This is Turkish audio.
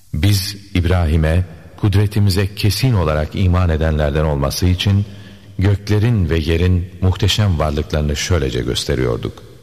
Biz İbrahim'e kudretimize kesin olarak iman edenlerden olması için göklerin ve yerin muhteşem varlıklarını şöylece gösteriyorduk.